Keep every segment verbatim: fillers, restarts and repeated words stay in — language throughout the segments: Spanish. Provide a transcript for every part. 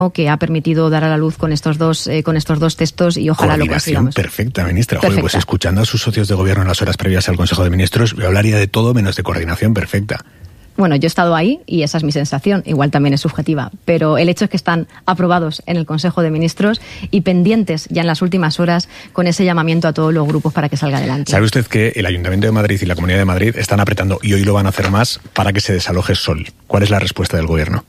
que ha permitido dar a la luz con estos dos eh, con estos dos textos y ojalá lo consigamos. Perfecta, ministra. Perfecta. Joder, pues escuchando a sus socios de gobierno en las horas previas al Consejo de Ministros, yo hablaría de todo menos de coordinación perfecta. Bueno, yo he estado ahí y esa es mi sensación, igual también es subjetiva, pero el hecho es que están aprobados en el Consejo de Ministros y pendientes ya en las últimas horas con ese llamamiento a todos los grupos para que salga adelante. ¿Sabe usted que el Ayuntamiento de Madrid y la Comunidad de Madrid están apretando, y hoy lo van a hacer más, para que se desaloje Sol? ¿Cuál es la respuesta del Gobierno?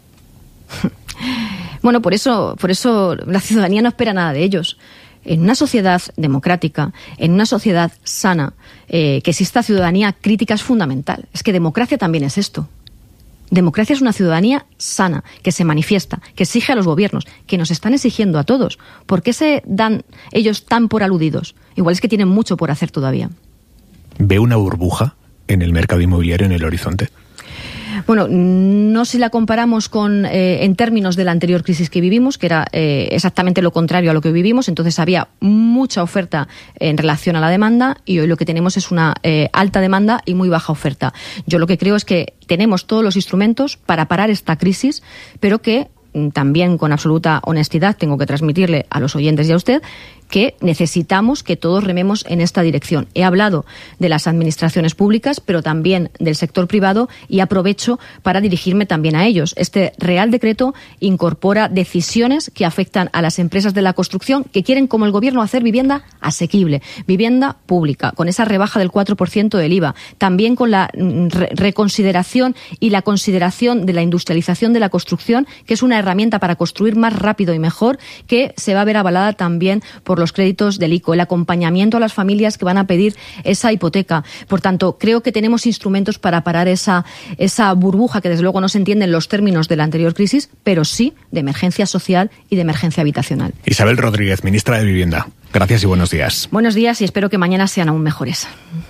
Bueno, por eso, por eso la ciudadanía no espera nada de ellos. En una sociedad democrática, en una sociedad sana, eh, que exista ciudadanía crítica es fundamental. Es que democracia también es esto. Democracia es una ciudadanía sana, que se manifiesta, que exige a los gobiernos, que nos están exigiendo a todos. ¿Por qué se dan ellos tan por aludidos? Igual es que tienen mucho por hacer todavía. ¿Ve una burbuja en el mercado inmobiliario en el horizonte? Bueno, no si la comparamos con eh, en términos de la anterior crisis que vivimos, que era eh, exactamente lo contrario a lo que vivimos. Entonces había mucha oferta en relación a la demanda y hoy lo que tenemos es una eh, alta demanda y muy baja oferta. Yo lo que creo es que tenemos todos los instrumentos para parar esta crisis, pero que también con absoluta honestidad tengo que transmitirle a los oyentes y a usted que necesitamos que todos rememos en esta dirección. He hablado de las administraciones públicas, pero también del sector privado y aprovecho para dirigirme también a ellos. Este Real Decreto incorpora decisiones que afectan a las empresas de la construcción que quieren, como el Gobierno, hacer vivienda asequible, vivienda pública, con esa rebaja del cuatro por ciento del I V A, también con la re- reconsideración y la consideración de la industrialización de la construcción, que es una herramienta para construir más rápido y mejor, que se va a ver avalada también por los créditos del I C O, el acompañamiento a las familias que van a pedir esa hipoteca. Por tanto, creo que tenemos instrumentos para parar esa, esa burbuja que desde luego no se entiende en los términos de la anterior crisis, pero sí de emergencia social y de emergencia habitacional. Isabel Rodríguez, ministra de Vivienda. Gracias y buenos días. Buenos días y espero que mañana sean aún mejores.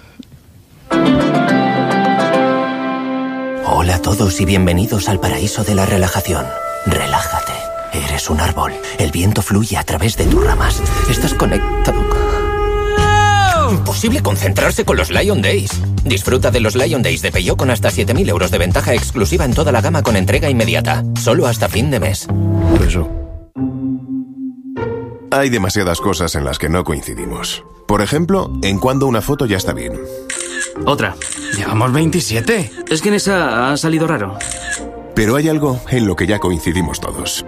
Hola a todos y bienvenidos al paraíso de la relajación. Relájate. Eres un árbol. El viento fluye a través de tus ramas. Estás conectado. Imposible concentrarse con los Lion Days. Disfruta de los Lion Days de Peugeot con hasta siete mil euros de ventaja exclusiva en toda la gama con entrega inmediata. Solo hasta fin de mes. Eso. Hay demasiadas cosas en las que no coincidimos. Por ejemplo, en cuándo una foto ya está bien. Otra. Llevamos veintisiete. Es que en esa ha salido raro. Pero hay algo en lo que ya coincidimos todos.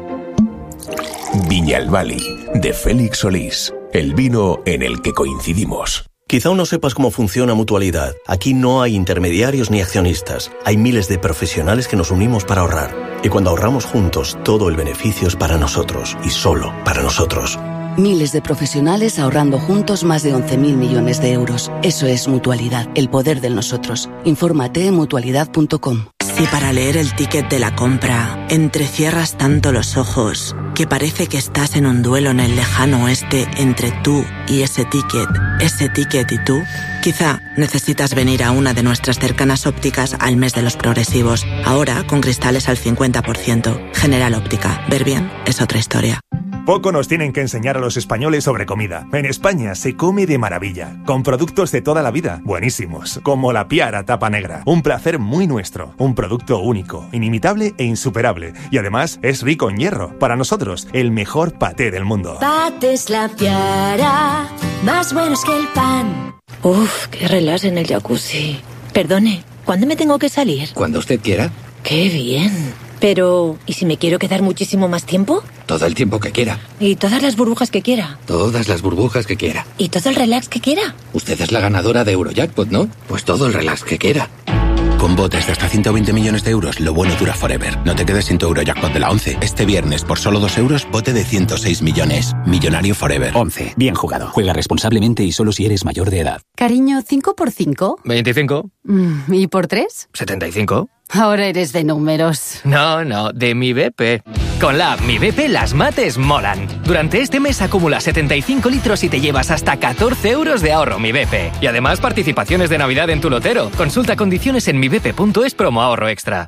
Viñalbali, de Félix Solís. El vino en el que coincidimos. Quizá aún no sepas cómo funciona Mutualidad. Aquí no hay intermediarios ni accionistas. Hay miles de profesionales que nos unimos para ahorrar. Y cuando ahorramos juntos, todo el beneficio es para nosotros. Y solo para nosotros. Miles de profesionales ahorrando juntos más de once mil millones de euros. Eso es Mutualidad, el poder del nosotros. Infórmate en mutualidad punto com. Si para leer el ticket de la compra entrecierras tanto los ojos que parece que estás en un duelo en el lejano oeste entre tú y ese ticket, ese ticket y tú, quizá necesitas venir a una de nuestras cercanas ópticas al mes de los progresivos. Ahora con cristales al cincuenta por ciento. General Óptica. Ver bien es otra historia. Poco nos tienen que enseñar a los españoles sobre comida. En España se come de maravilla, con productos de toda la vida, buenísimos, como la Piara Tapa Negra. Un placer muy nuestro, un producto único, inimitable e insuperable. Y además es rico en hierro. Para nosotros, el mejor paté del mundo. Patés La Piara, más buenos que el pan. Uf, qué relax en el jacuzzi. Perdone, ¿cuándo me tengo que salir? Cuando usted quiera. Qué bien. Pero, ¿y si me quiero quedar muchísimo más tiempo? Todo el tiempo que quiera. ¿Y todas las burbujas que quiera? Todas las burbujas que quiera. ¿Y todo el relax que quiera? Usted es la ganadora de Eurojackpot, ¿no? Pues todo el relax que quiera. Con botes de hasta ciento veinte millones de euros, lo bueno dura forever. No te quedes sin tu Eurojackpot de la once. Este viernes, por solo dos euros, bote de ciento seis millones. Millonario forever. once. Bien jugado. Juega responsablemente y solo si eres mayor de edad. Cariño, ¿cinco por cinco? veinticinco. Mm, ¿Y por tres? setenta y cinco. Ahora eres de números. No, no, de Mi B P. Con la app Mi B P las mates molan. Durante este mes acumula setenta y cinco litros y te llevas hasta catorce euros de ahorro Mi B P. Y además participaciones de Navidad en tu lotero. Consulta condiciones en mi b p punto es promo ahorro extra.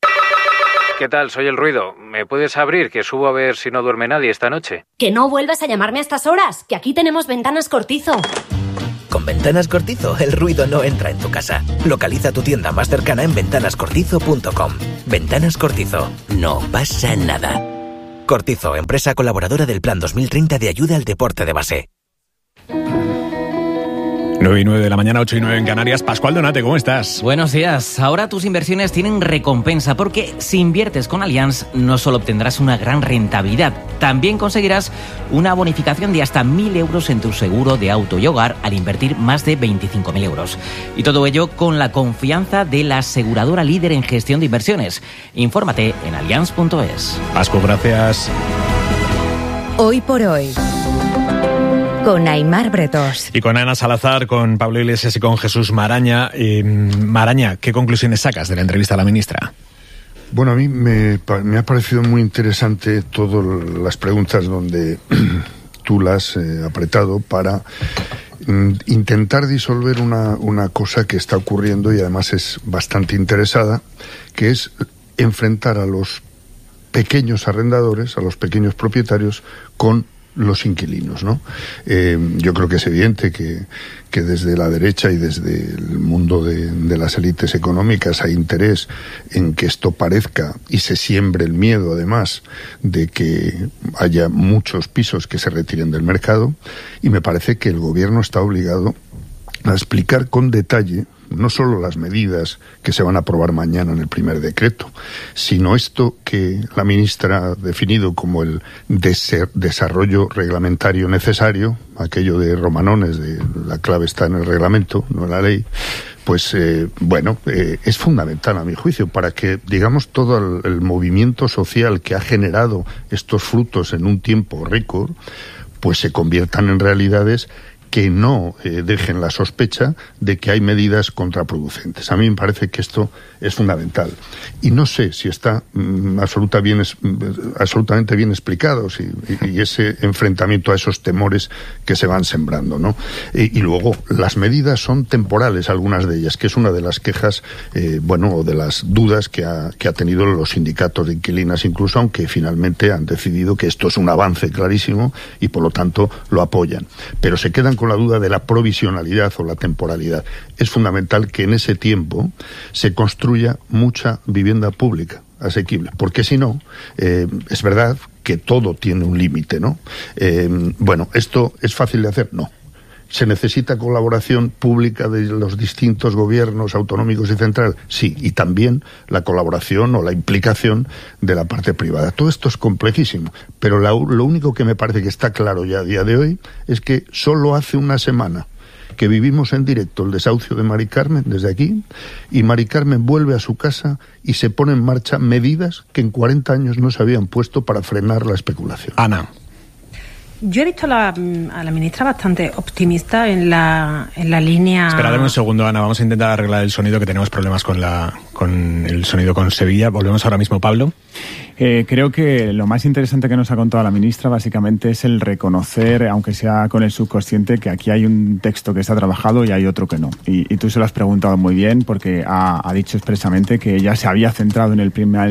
¿Qué tal? Soy El Ruido. ¿Me puedes abrir, que subo a ver si no duerme nadie esta noche? Que no vuelvas a llamarme a estas horas, que aquí tenemos Ventanas Cortizo. Con Ventanas Cortizo, el ruido no entra en tu casa. Localiza tu tienda más cercana en ventanas cortizo punto com. Ventanas Cortizo. No pasa nada. Cortizo, empresa colaboradora del Plan dos mil treinta de ayuda al deporte de base. nueve y nueve de la mañana, ocho y nueve en Canarias. Pascual Donate, ¿cómo estás? Buenos días. Ahora tus inversiones tienen recompensa porque si inviertes con Allianz no solo obtendrás una gran rentabilidad, también conseguirás una bonificación de hasta mil euros en tu seguro de auto y hogar al invertir más de veinticinco mil euros. Y todo ello con la confianza de la aseguradora líder en gestión de inversiones. Infórmate en allianz punto es. Pascu, gracias. Hoy por hoy, con Aimar Bretos. Y con Ana Salazar, con Pablo Iglesias y con Jesús Maraña. Eh, Maraña, ¿qué conclusiones sacas de la entrevista a la ministra? Bueno, a mí me, me ha parecido muy interesante todas las preguntas donde tú las has eh, apretado para mm, intentar disolver una, una cosa que está ocurriendo y además es bastante interesada, que es enfrentar a los pequeños arrendadores, a los pequeños propietarios con los inquilinos, ¿no? Eh, yo creo que es evidente que, que desde la derecha y desde el mundo de, de las élites económicas hay interés en que esto parezca y se siembre el miedo, además, de que haya muchos pisos que se retiren del mercado, y me parece que el gobierno está obligado a explicar con detalle no solo las medidas que se van a aprobar mañana en el primer decreto, sino esto que la ministra ha definido como el des- desarrollo reglamentario necesario, aquello de Romanones, de la clave está en el reglamento, no en la ley. Pues eh, bueno, eh, es fundamental a mi juicio para que, digamos, todo el, el movimiento social que ha generado estos frutos en un tiempo récord, pues se conviertan en realidades que no eh, dejen la sospecha de que hay medidas contraproducentes. A mí me parece que esto es fundamental. Y no sé si está mm, absoluta bien, absolutamente bien explicado, si, y, y ese enfrentamiento a esos temores que se van sembrando, ¿no? Y, y luego, las medidas son temporales, algunas de ellas, que es una de las quejas, eh, bueno, o de las dudas que ha, que ha tenido los sindicatos de inquilinas incluso, aunque finalmente han decidido que esto es un avance clarísimo y por lo tanto lo apoyan. Pero se quedan con la duda de la provisionalidad o la temporalidad. Es fundamental que en ese tiempo se construya mucha vivienda pública asequible, porque si no, eh, es verdad que todo tiene un límite, ¿no? Eh, bueno, ¿esto es fácil de hacer? No. ¿Se necesita colaboración pública de los distintos gobiernos autonómicos y centrales? Sí, y también la colaboración o la implicación de la parte privada. Todo esto es complejísimo, pero la, lo único que me parece que está claro ya a día de hoy es que solo hace una semana que vivimos en directo el desahucio de Mari Carmen desde aquí, y Mari Carmen vuelve a su casa y se pone en marcha medidas que en cuarenta años no se habían puesto para frenar la especulación. Ana. Yo he visto a la, a la ministra bastante optimista en la, en la línea... Espera, dame un segundo, Ana. Vamos a intentar arreglar el sonido, que tenemos problemas con, la, con el sonido con Sevilla. Volvemos ahora mismo, Pablo. Eh, creo que lo más interesante que nos ha contado la ministra básicamente es el reconocer, aunque sea con el subconsciente, que aquí hay un texto que está trabajado y hay otro que no. Y, y tú se lo has preguntado muy bien, porque ha, ha dicho expresamente que ella se había centrado en el primer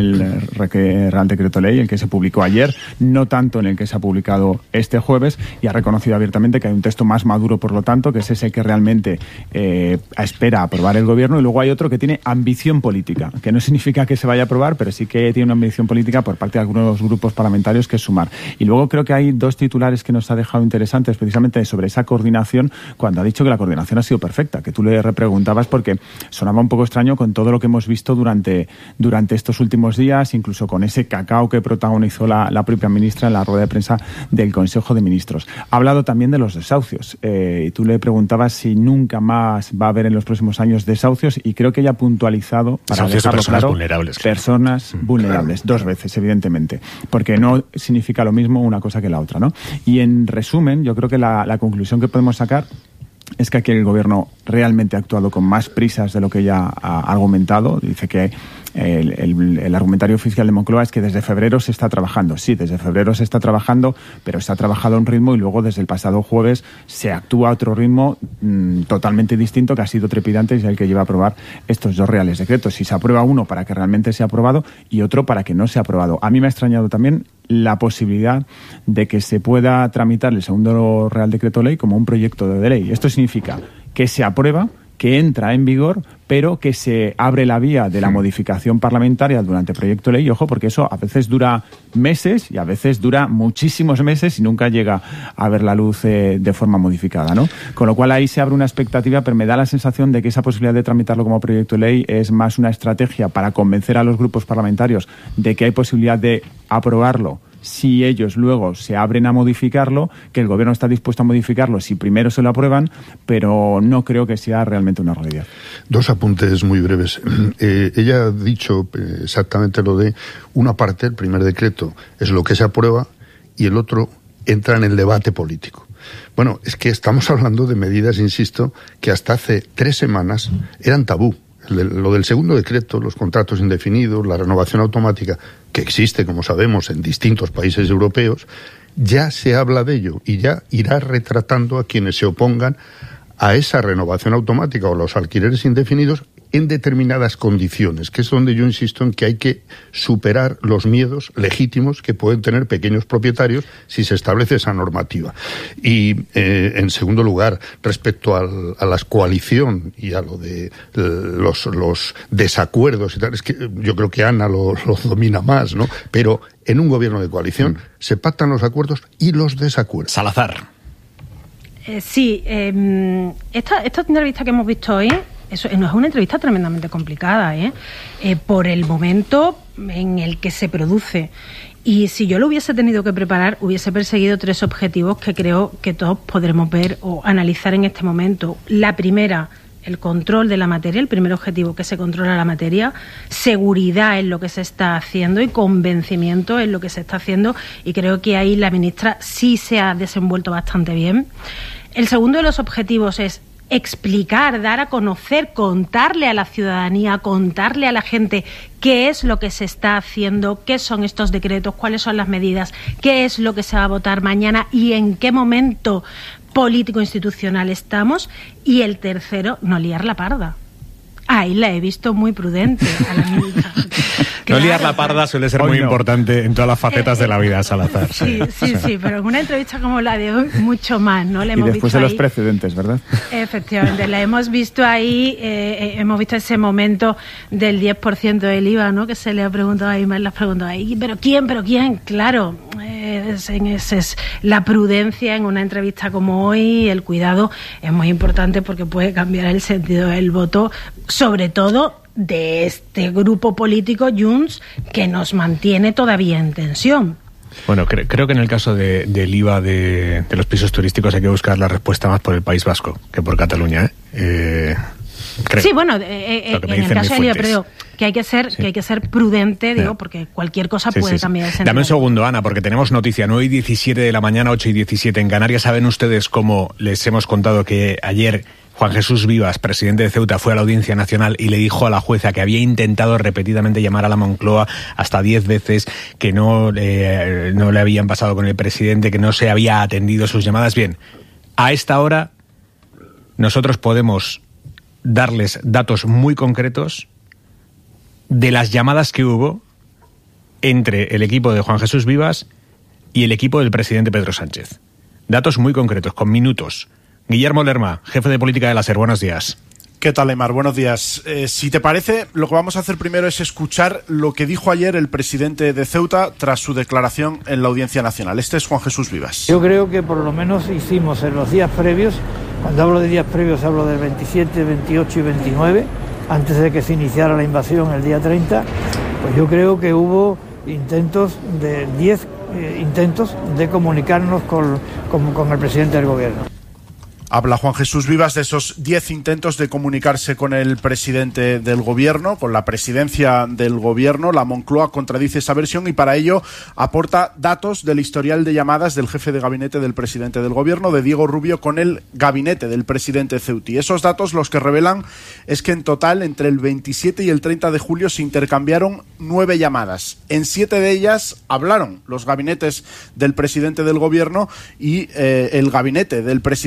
Real Decreto Ley, el que se publicó ayer, no tanto en el que se ha publicado este jueves, y ha reconocido abiertamente que hay un texto más maduro, por lo tanto, que es ese que realmente eh, espera aprobar el gobierno, y luego hay otro que tiene ambición política, que no significa que se vaya a aprobar, pero sí que tiene una ambición política por parte de algunos grupos parlamentarios, que es sumar. Y luego creo que hay dos titulares que nos ha dejado interesantes precisamente sobre esa coordinación, cuando ha dicho que la coordinación ha sido perfecta, que tú le repreguntabas porque sonaba un poco extraño con todo lo que hemos visto durante, durante estos últimos días, incluso con ese cacao que protagonizó la, la propia ministra en la rueda de prensa del Consejo de Ministros. Ha hablado también de los desahucios, eh, y tú le preguntabas si nunca más va a haber en los próximos años desahucios, y creo que ella ha puntualizado, para desahucios dejarlo de personas claro, vulnerables, claro. personas mm, vulnerables, claro. Dos veces, evidentemente, porque no significa lo mismo una cosa que la otra, ¿no? Y en resumen, yo creo que la, la conclusión que podemos sacar es que aquí el gobierno realmente ha actuado con más prisas de lo que ella ha argumentado. Dice que el, el, el argumentario oficial de Moncloa es que desde febrero se está trabajando. Sí, desde febrero se está trabajando, pero se ha trabajado a un ritmo, y luego desde el pasado jueves se actúa a otro ritmo mmm, totalmente distinto, que ha sido trepidante, y es el que lleva a aprobar estos dos reales decretos. Si se aprueba uno para que realmente sea aprobado y otro para que no sea aprobado. A mí me ha extrañado también la posibilidad de que se pueda tramitar el segundo Real Decreto Ley como un proyecto de ley. Esto significa que se aprueba que entra en vigor, pero que se abre la vía de la modificación parlamentaria durante el proyecto de ley, ojo, porque eso a veces dura meses y a veces dura muchísimos meses y nunca llega a ver la luz eh, de forma modificada, ¿no? Con lo cual ahí se abre una expectativa, pero me da la sensación de que esa posibilidad de tramitarlo como proyecto de ley es más una estrategia para convencer a los grupos parlamentarios de que hay posibilidad de aprobarlo si ellos luego se abren a modificarlo, que el gobierno está dispuesto a modificarlo si primero se lo aprueban, pero no creo que sea realmente una realidad. Dos apuntes muy breves. Eh, ella ha dicho exactamente lo de una parte, el primer decreto, es lo que se aprueba y el otro entra en el debate político. Bueno, es que estamos hablando de medidas, insisto, que hasta hace tres semanas eran tabú. Lo del segundo decreto, los contratos indefinidos, la renovación automática, que existe, como sabemos, en distintos países europeos, ya se habla de ello y ya irá retratando a quienes se opongan a esa renovación automática o los alquileres indefinidos en determinadas condiciones, que es donde yo insisto en que hay que superar los miedos legítimos que pueden tener pequeños propietarios si se establece esa normativa. Y, eh, en segundo lugar, respecto al, a la coalición y a lo de eh, los, los desacuerdos y tal, es que yo creo que Ana lo, lo domina más, ¿no? Pero en un gobierno de coalición mm. se pactan los acuerdos y los desacuerdos. Salazar. Eh, sí, eh, esta, esta entrevista que hemos visto hoy, eso no es una entrevista tremendamente complicada, ¿eh? Eh, por el momento en el que se produce. Y si yo lo hubiese tenido que preparar, hubiese perseguido tres objetivos que creo que todos podremos ver o analizar en este momento. La primera, el control de la materia, el primer objetivo, que se controla la materia, seguridad en lo que se está haciendo y convencimiento en lo que se está haciendo, y creo que ahí la ministra sí se ha desenvuelto bastante bien. El segundo de los objetivos es explicar, dar a conocer, contarle a la ciudadanía, contarle a la gente qué es lo que se está haciendo, qué son estos decretos, cuáles son las medidas, qué es lo que se va a votar mañana y en qué momento político-institucional estamos. Y el tercero, no liar la parda. Ahí la he visto muy prudente a la ministra. No liar la parda suele ser Hoy muy no. importante en todas las facetas eh, de la vida, Salazar. Sí, sí, sí, pero en una entrevista como la de hoy, mucho más, ¿no? La hemos y después visto de los ahí, precedentes, ¿verdad? Efectivamente, la hemos visto ahí, eh, hemos visto ese momento del diez por ciento del I V A, ¿no? Que se le ha preguntado ahí, más las preguntado ahí, ¿pero quién? ¿Pero quién? Claro, eh, es, es, es la prudencia en una entrevista como hoy, el cuidado es muy importante porque puede cambiar el sentido del voto, sobre todo de este grupo político Junts, que nos mantiene todavía en tensión. Bueno, cre- creo que en el caso de, del I V A de, de los pisos turísticos hay que buscar la respuesta más por el País Vasco que por Cataluña, ¿eh? eh creo. Sí, bueno, eh, eh, en el caso del I V A, pero que hay que ser, sí. que hay que ser prudente, digo, porque cualquier cosa sí, puede sí, cambiar sí. el sentido. Dame un segundo, Ana, porque tenemos noticia. nueve y diecisiete de la mañana, ocho y diecisiete en Canarias. ¿Saben ustedes cómo les hemos contado que ayer Juan Jesús Vivas, presidente de Ceuta, fue a la Audiencia Nacional y le dijo a la jueza que había intentado repetidamente llamar a la Moncloa hasta diez veces, que no, eh, no le habían pasado con el presidente, que no se había atendido sus llamadas? Bien, a esta hora nosotros podemos darles datos muy concretos de las llamadas que hubo entre el equipo de Juan Jesús Vivas y el equipo del presidente Pedro Sánchez. Datos muy concretos, con minutos. Guillermo Lerma, jefe de política de la SER, buenos días. ¿Qué tal, Aimar? Buenos días. Eh, si te parece, lo que vamos a hacer primero es escuchar lo que dijo ayer el presidente de Ceuta tras su declaración en la Audiencia Nacional. Este es Juan Jesús Vivas. Yo creo que por lo menos hicimos en los días previos, cuando hablo de días previos hablo del veintisiete, veintiocho y veintinueve, antes de que se iniciara la invasión el día treinta, pues yo creo que hubo intentos de diez eh, intentos de comunicarnos con, con, con el presidente del gobierno. Habla Juan Jesús Vivas de esos diez intentos de comunicarse con el presidente del gobierno, con la presidencia del gobierno. La Moncloa contradice esa versión y para ello aporta datos del historial de llamadas del jefe de gabinete del presidente del gobierno, de Diego Rubio, con el gabinete del presidente ceutí. Esos datos los que revelan es que en total entre el veintisiete y el treinta de julio se intercambiaron nueve llamadas. En siete de ellas hablaron los gabinetes del presidente del gobierno y eh, el gabinete del presidente ceutí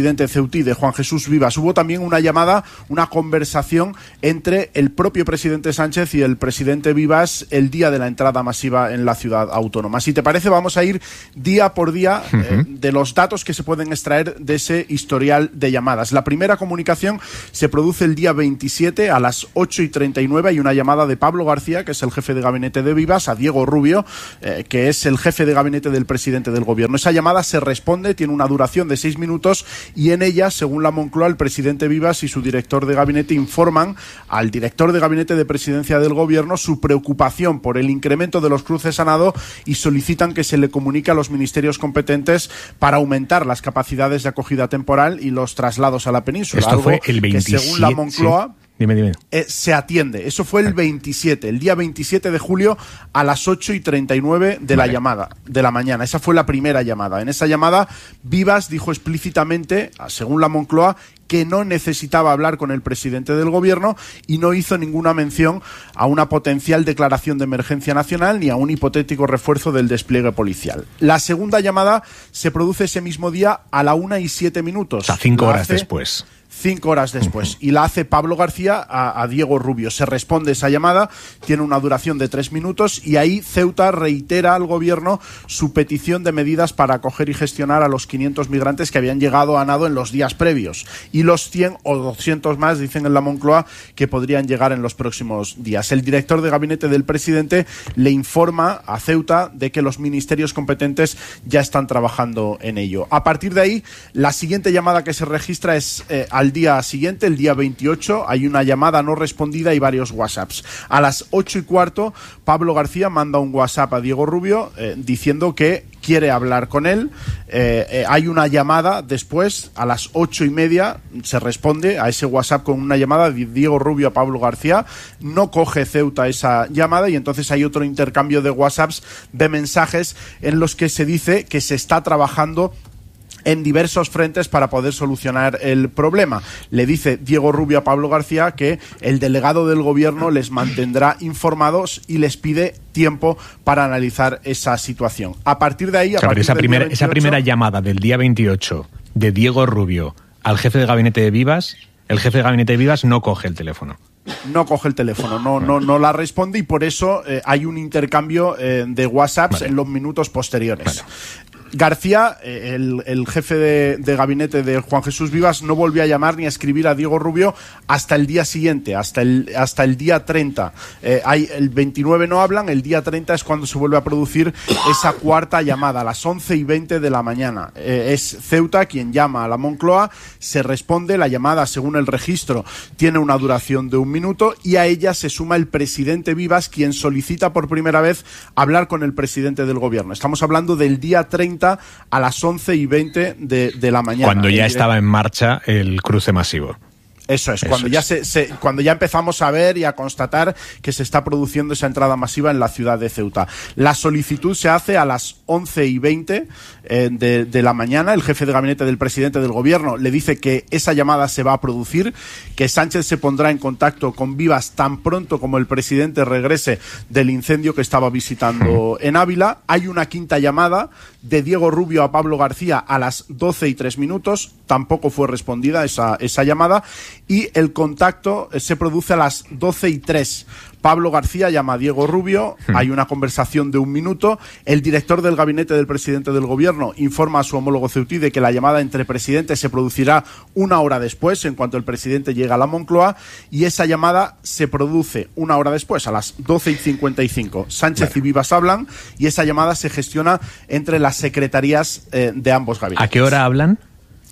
Ceutí, de Juan Jesús Vivas. Hubo también una llamada, una conversación entre el propio presidente Sánchez y el presidente Vivas el día de la entrada masiva en la ciudad autónoma. Si te parece, vamos a ir día por día uh-huh. eh, de los datos que se pueden extraer de ese historial de llamadas. La primera comunicación se produce el día veintisiete a las ocho y treinta y nueve. Hay una llamada de Pablo García, que es el jefe de gabinete de Vivas, a Diego Rubio, eh, que es el jefe de gabinete del presidente del gobierno. Esa llamada se responde, tiene una duración de seis minutos y en ella, según la Moncloa, el presidente Vivas y su director de gabinete informan al director de gabinete de presidencia del gobierno su preocupación por el incremento de los cruces a nado y solicitan que se le comunique a los ministerios competentes para aumentar las capacidades de acogida temporal y los traslados a la península. Esto algo fue el veintisiete, que, según la Moncloa, sí. Dime, dime. Eh, se atiende. Eso fue el veintisiete, el día veintisiete de julio a las ocho y treinta y nueve de la vale. llamada, de la mañana. Esa fue la primera llamada. En esa llamada, Vivas dijo explícitamente, según la Moncloa, que no necesitaba hablar con el presidente del gobierno y no hizo ninguna mención a una potencial declaración de emergencia nacional ni a un hipotético refuerzo del despliegue policial. La segunda llamada se produce ese mismo día a la una y siete minutos. O sea, cinco horas después. Cinco horas después. Y la hace Pablo García a, a Diego Rubio. Se responde esa llamada, tiene una duración de tres minutos y ahí Ceuta reitera al gobierno su petición de medidas para acoger y gestionar a los quinientos migrantes que habían llegado a nado en los días previos. Y los cien o doscientos más, dicen en la Moncloa, que podrían llegar en los próximos días. El director de gabinete del presidente le informa a Ceuta de que los ministerios competentes ya están trabajando en ello. A partir de ahí, la siguiente llamada que se registra es eh, al día siguiente, el día veintiocho, hay una llamada no respondida y varios WhatsApps. A las ocho y cuarto, Pablo García manda un WhatsApp a Diego Rubio eh, diciendo que quiere hablar con él. Eh, eh, hay una llamada después, a las ocho y media, se responde a ese WhatsApp con una llamada de Diego Rubio a Pablo García. No coge Ceuta esa llamada y entonces hay otro intercambio de WhatsApps, de mensajes en los que se dice que se está trabajando en diversos frentes para poder solucionar el problema. Le dice Diego Rubio a Pablo García que el delegado del gobierno les mantendrá informados y les pide tiempo para analizar esa situación. A partir de ahí... A o sea, partir esa, del primera, veintiocho, esa primera llamada del día veintiocho de Diego Rubio al jefe de gabinete de Vivas, el jefe de gabinete de Vivas no coge el teléfono. No coge el teléfono, no, no, no la responde y por eso eh, hay un intercambio eh, de WhatsApps vale. en los minutos posteriores. Vale. García, el, el jefe de, de gabinete de Juan Jesús Vivas, no volvió a llamar ni a escribir a Diego Rubio hasta el día siguiente, hasta el, hasta el día treinta. Eh, hay, el veintinueve no hablan, el día treinta es cuando se vuelve a producir esa cuarta llamada, a las once y veinte de la mañana. Eh, es Ceuta quien llama a la Moncloa, se responde, la llamada, según el registro, tiene una duración de un minuto y a ella se suma el presidente Vivas, quien solicita por primera vez hablar con el presidente del gobierno. Estamos hablando del día treinta a las once y veinte de, de la mañana. Cuando ya estaba en marcha el cruce masivo. Eso es, Eso cuando es. ya se, se, cuando ya empezamos a ver y a constatar que se está produciendo esa entrada masiva en la ciudad de Ceuta. La solicitud se hace a las once y veinte eh, de, de la mañana. El jefe de gabinete del presidente del gobierno le dice que esa llamada se va a producir, que Sánchez se pondrá en contacto con Vivas tan pronto como el presidente regrese del incendio que estaba visitando en Ávila. Hay una quinta llamada de Diego Rubio a Pablo García a las doce y tres minutos. Tampoco fue respondida esa, esa llamada. Y el contacto se produce a las doce y tres. Pablo García llama a Diego Rubio, hay una conversación de un minuto, el director del gabinete del presidente del gobierno informa a su homólogo ceutí de que la llamada entre presidentes se producirá una hora después, en cuanto el presidente llega a la Moncloa, y esa llamada se produce una hora después, a las doce y cincuenta y cinco. Sánchez y Vivas hablan y esa llamada se gestiona entre las secretarías eh, de ambos gabinetes. ¿A qué hora hablan?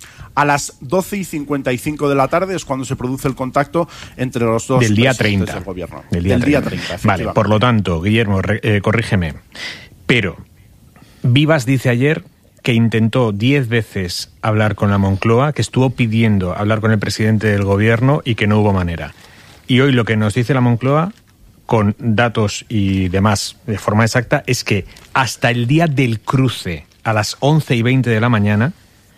A las doce y cincuenta y cinco de la tarde es cuando se produce el contacto entre los dos del día presidentes treinta del gobierno. Del día del treinta. Día treinta, vale, por lo tanto, Guillermo, eh, corrígeme. Pero Vivas dice ayer que intentó diez veces hablar con la Moncloa, que estuvo pidiendo hablar con el presidente del gobierno y que no hubo manera. Y hoy lo que nos dice la Moncloa, con datos y demás de forma exacta, es que hasta el día del cruce, a las once y veinte de la mañana,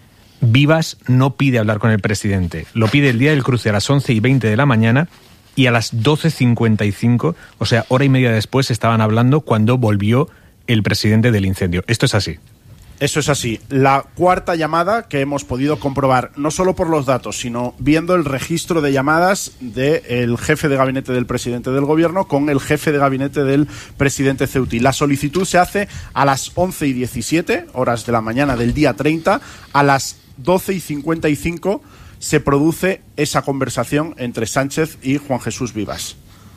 Vivas no pide hablar con el presidente. Lo pide el día del cruce a las once y veinte de la mañana y a las doce cincuenta y cinco, o sea, hora y media después, estaban hablando cuando volvió el presidente del incendio. Esto es así. Eso es así. La cuarta llamada que hemos podido comprobar, no solo por los datos, sino viendo el registro de llamadas del jefe de gabinete del presidente del gobierno con el jefe de gabinete del presidente ceutí. La solicitud se hace a las once y diecisiete, horas de la mañana del día treinta, a las doce y cincuenta y cinco se produce esa conversación entre Sánchez y Juan Jesús Vivas.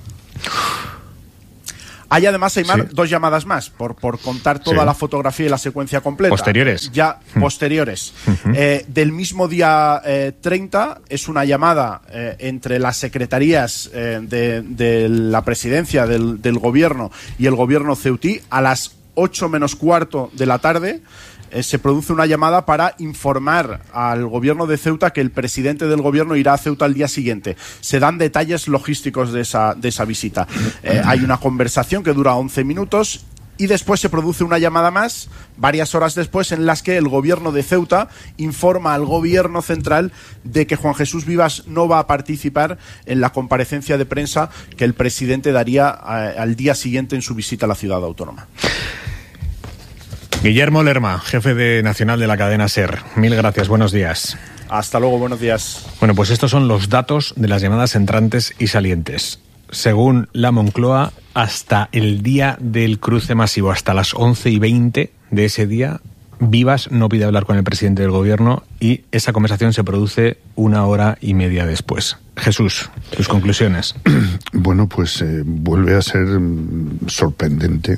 Hay además, Aimar, sí. dos llamadas más, por, por contar toda sí. la fotografía y la secuencia completa. Posteriores. Ya, mm. posteriores. Uh-huh. Eh, del mismo día eh, treinta es una llamada eh, entre las secretarías eh, de, de la presidencia del, del gobierno y el gobierno ceutí a las ocho menos cuarto de la tarde. Eh, se produce una llamada para informar al gobierno de Ceuta que el presidente del gobierno irá a Ceuta al día siguiente. Se dan detalles logísticos de esa, de esa visita. Eh, hay una conversación que dura once minutos y después se produce una llamada más, varias horas después, en las que el gobierno de Ceuta informa al gobierno central de que Juan Jesús Vivas no va a participar en la comparecencia de prensa que el presidente daría a, al día siguiente en su visita a la ciudad autónoma. Guillermo Lerma, jefe de nacional de la cadena SER. Mil gracias, buenos días. Hasta luego, buenos días. Bueno, pues estos son los datos de las llamadas entrantes y salientes. Según la Moncloa, hasta el día del cruce masivo, hasta las once y veinte de ese día, Vivas no pide hablar con el presidente del gobierno y esa conversación se produce una hora y media después. Jesús, tus conclusiones. Bueno, pues eh, vuelve a ser mm, sorprendente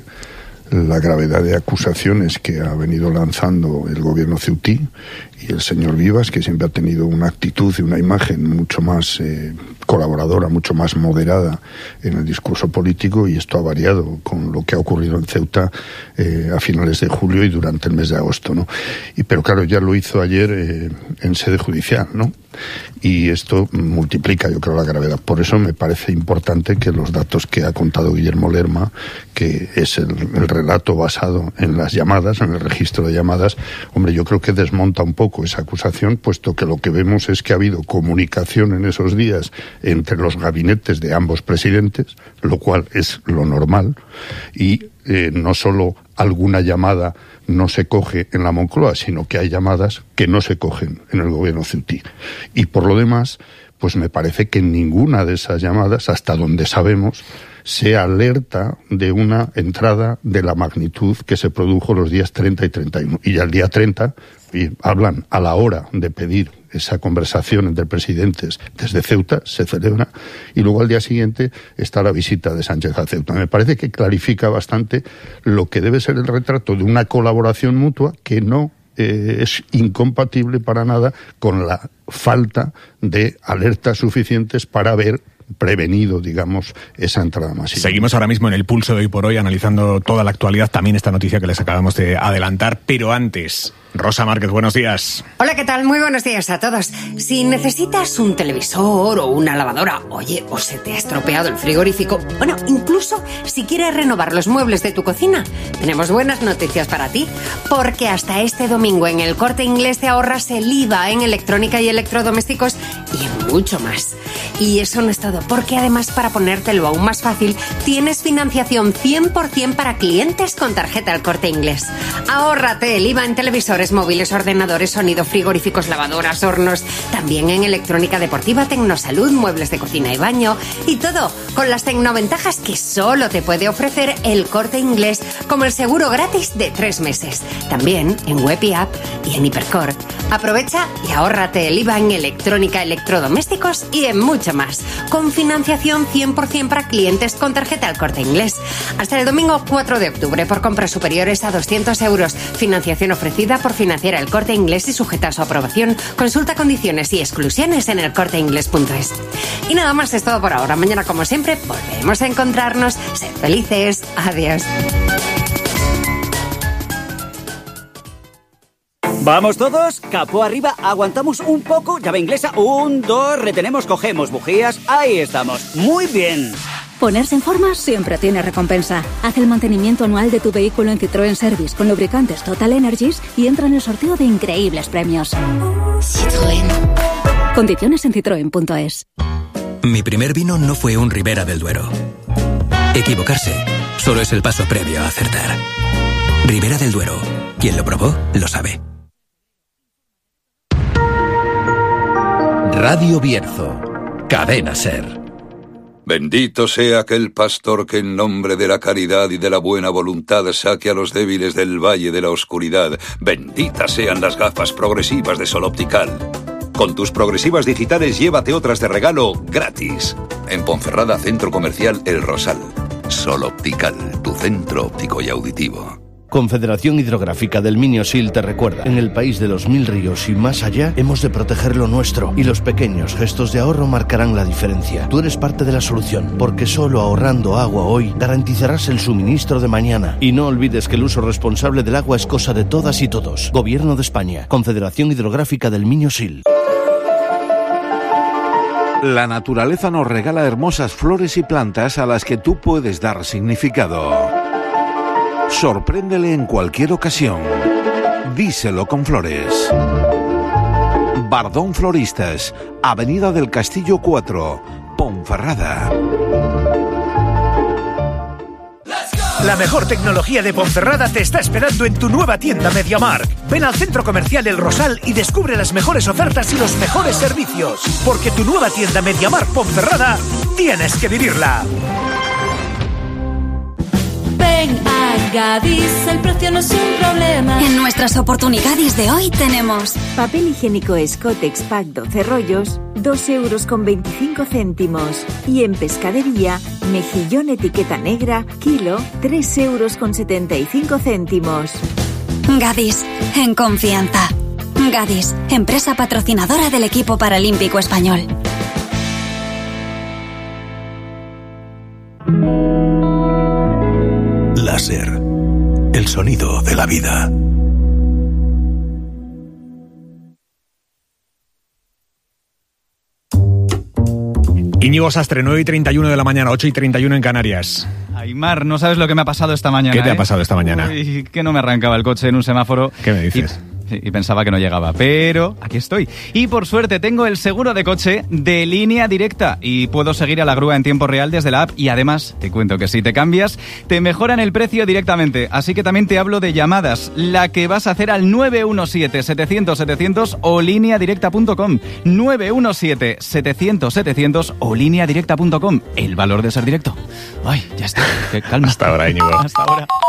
la gravedad de acusaciones que ha venido lanzando el gobierno ceutí y el señor Vivas, que siempre ha tenido una actitud y una imagen mucho más eh, colaboradora, mucho más moderada en el discurso político, y esto ha variado con lo que ha ocurrido en Ceuta eh, a finales de julio y durante el mes de agosto, ¿no? Y, pero claro, ya lo hizo ayer eh, en sede judicial, ¿no? Y esto multiplica, yo creo, la gravedad. Por eso me parece importante que los datos que ha contado Guillermo Lerma, que es el, el relato basado en las llamadas, en el registro de llamadas, hombre, yo creo que desmonta un poco esa acusación, puesto que lo que vemos es que ha habido comunicación en esos días entre los gabinetes de ambos presidentes, lo cual es lo normal, y eh, no solo alguna llamada no se coge en la Moncloa, sino que hay llamadas que no se cogen en el gobierno ceutí. Y por lo demás, pues me parece que en ninguna de esas llamadas, hasta donde sabemos, se alerta de una entrada de la magnitud que se produjo los días treinta y treinta y uno. Y al día treinta, y hablan a la hora de pedir esa conversación entre presidentes desde Ceuta, se celebra, y luego al día siguiente está la visita de Sánchez a Ceuta. Me parece que clarifica bastante lo que debe ser el retrato de una colaboración mutua que no eh, es incompatible para nada con la falta de alertas suficientes para haber prevenido, digamos, esa entrada masiva. Seguimos ahora mismo en el pulso de Hoy por Hoy, analizando toda la actualidad, también esta noticia que les acabamos de adelantar, pero antes, Rosa Márquez, buenos días. Hola, ¿qué tal? Muy buenos días a todos. Si necesitas un televisor o una lavadora, oye, o se te ha estropeado el frigorífico, bueno, incluso si quieres renovar los muebles de tu cocina, tenemos buenas noticias para ti, porque hasta este domingo en el Corte Inglés te ahorras el I V A en electrónica y electrodomésticos y en mucho más. Y eso no es todo, porque además, para ponértelo aún más fácil, tienes financiación cien por ciento para clientes con tarjeta El Corte Inglés. Ahórrate el I V A en televisores, móviles, ordenadores, sonido, frigoríficos, lavadoras, hornos, también en electrónica deportiva, tecnosalud, muebles de cocina y baño, y todo con las tecnoventajas que solo te puede ofrecer El Corte Inglés, como el seguro gratis de tres meses. También en web y app y en Hipercor. Aprovecha y ahórrate el I V A en electrónica, electrodomésticos y en mucho más. Con financiación cien por ciento para clientes con tarjeta El Corte Inglés. Hasta el domingo cuatro de octubre por compras superiores a doscientos euros. Financiación ofrecida por Financiera El Corte Inglés y sujeta a su aprobación. Consulta condiciones y exclusiones en el corte inglés punto es. Y nada más, es todo por ahora. Mañana, como siempre, volvemos a encontrarnos. Sed felices. Adiós. ¿Vamos todos? Capó arriba, aguantamos un poco, llave inglesa, un, dos, retenemos, cogemos bujías, ahí estamos, muy bien. Ponerse en forma siempre tiene recompensa. Haz el mantenimiento anual de tu vehículo en Citroën Service con lubricantes Total Energies y entra en el sorteo de increíbles premios. Citroën. Condiciones en citroen punto es. Mi primer vino no fue un Ribera del Duero. Equivocarse solo es el paso previo a acertar. Ribera del Duero. Quien lo probó, lo sabe. Radio Bierzo, Cadena SER. Bendito sea aquel pastor que en nombre de la caridad y de la buena voluntad saque a los débiles del valle de la oscuridad. Benditas sean las gafas progresivas de Sol Optical. Con tus progresivas digitales llévate otras de regalo gratis. En Ponferrada, Centro Comercial El Rosal. Sol Optical, tu centro óptico y auditivo. Confederación Hidrográfica del Minio-Sil te recuerda, en el país de los mil ríos y más allá, hemos de proteger lo nuestro, y los pequeños gestos de ahorro marcarán la diferencia. Tú eres parte de la solución, porque solo ahorrando agua hoy garantizarás el suministro de mañana. Y no olvides que el uso responsable del agua es cosa de todas y todos. Gobierno de España, Confederación Hidrográfica del Minio-Sil. La naturaleza nos regala hermosas flores y plantas a las que tú puedes dar significado. Sorpréndele en cualquier ocasión. Díselo con flores. Bardón Floristas, Avenida del Castillo cuatro, Ponferrada. La mejor tecnología de Ponferrada te está esperando en tu nueva tienda MediaMarkt. Ven al Centro Comercial El Rosal y descubre las mejores ofertas y los mejores servicios. Porque tu nueva tienda MediaMarkt Ponferrada tienes que vivirla. Ven a Gadis, el precio no es un problema. En nuestras oportunidades de hoy tenemos papel higiénico Scottex Pack doce rollos, dos euros con veinticinco céntimos. Y en pescadería, mejillón etiqueta negra, kilo, tres euros con setenta y cinco céntimos. Gadis, en confianza. Gadis, empresa patrocinadora del equipo paralímpico español. Láser, el sonido de la vida. Íñigo Sastre, nueve y treinta y uno de la mañana, ocho y treinta y uno en Canarias. Aymar, no sabes lo que me ha pasado esta mañana. ¿Qué te ¿eh? ha pasado esta mañana? Uy, que no me arrancaba el coche en un semáforo. ¿Qué me dices? Y... y pensaba que no llegaba, pero aquí estoy. Y por suerte tengo el seguro de coche de Línea Directa y puedo seguir a la grúa en tiempo real desde la app y además te cuento que si te cambias te mejoran el precio directamente. Así que también te hablo de llamadas, la que vas a hacer al nueve uno siete, setecientos, setecientos o línea directa punto com. nueve uno siete, setecientos, setecientos o línea directa punto com. El valor de ser directo. Ay, ya está, qué calma. Hasta ahora, Íñigo. Hasta ahora.